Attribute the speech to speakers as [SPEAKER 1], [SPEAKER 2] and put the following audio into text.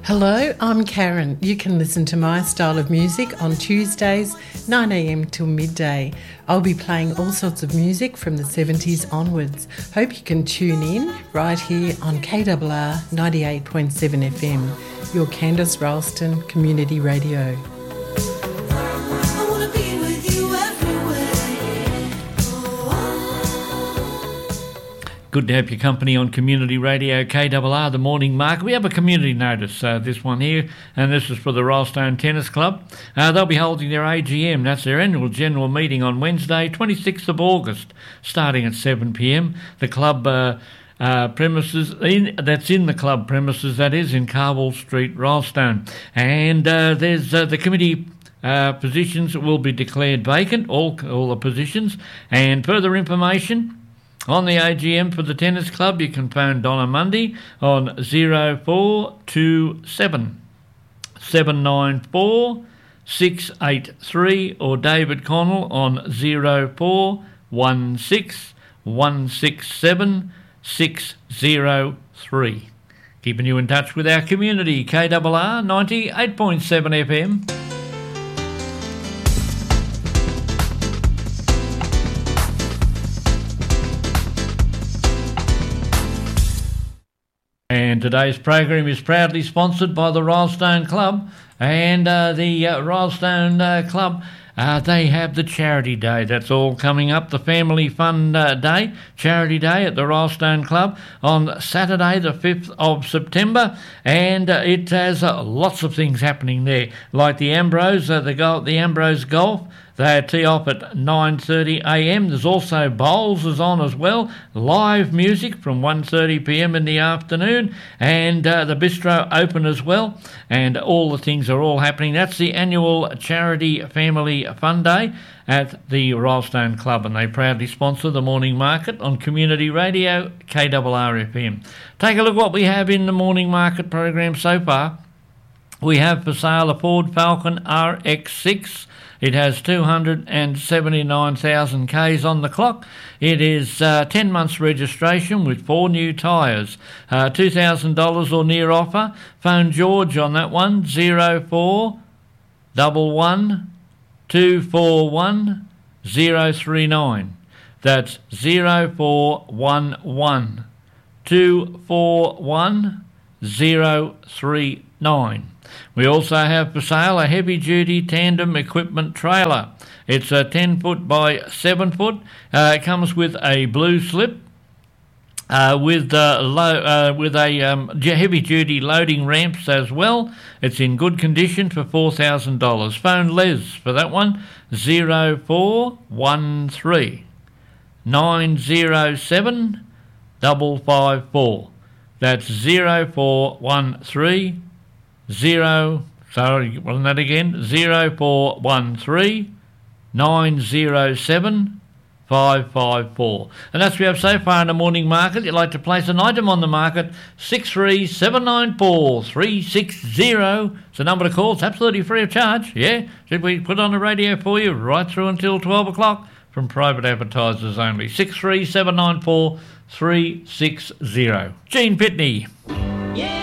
[SPEAKER 1] Hello, I'm Karen. You can listen to my style of music on Tuesdays, 9am till midday. I'll be playing all sorts of music from the 70s onwards. Hope you can tune in right here on KRR 98.7 FM, your Candice Ralston Community Radio.
[SPEAKER 2] Good to have your company on Community Radio KRR, the morning market. We have a community notice, this one here, and this is for the Rylstone Tennis Club. They'll be holding their AGM, that's their annual general meeting on Wednesday, 26th of August, starting at 7pm. The club premises, that's in the club premises, that is, in Carwell Street, Rylstone. And there's the committee positions will be declared vacant, all the positions, and further information on the AGM for the tennis club, you can phone Donna Mundy on 0427 794 683 or David Connell on 0416 167 603. Keeping you in touch with our community, KRR 98.7 FM. And today's program is proudly sponsored by the Rylstone Club, and the Rylstone Club, they have the Charity Day. That's all coming up, the Family Fun Day, Charity Day at the Rylstone Club on Saturday the 5th of September, and it has lots of things happening there, like the Ambrose, the Ambrose Golf. They tee off at 9:30am. There's also bowls is on as well, live music from 1:30pm in the afternoon, and the Bistro open as well, and all the things are all happening. That's the annual Charity Family Fun Day at the Rylstone Club, and they proudly sponsor the morning market on Community Radio KRR FM. Take a look what we have in the morning market program so far. We have for sale a Ford Falcon RX6. It has 279,000 Ks on the clock. It is 10 months registration with 4 new tyres. $2,000 or near offer. Phone George on that one, 0411 241 039. That's 0411 241 039. We also have for sale a heavy-duty tandem equipment trailer. It's a 10 foot by 7 foot. It comes with a blue slip with heavy-duty loading ramps as well. It's in good condition for $4,000. Phone Les for that one, 0413 907 554. That's 0413 0413 907 554. And that's what we have so far in the morning market. You'd like to place an item on the market, 63794 360. It's the number to call. It's absolutely free of charge. Yeah, should we put on the radio for you right through until 12 o'clock from private advertisers only. 63794 360. Gene Pitney. Yeah.